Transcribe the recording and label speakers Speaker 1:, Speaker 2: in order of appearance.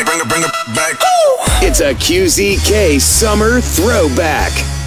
Speaker 1: bring it back.
Speaker 2: It's a QZK Summer Throwback.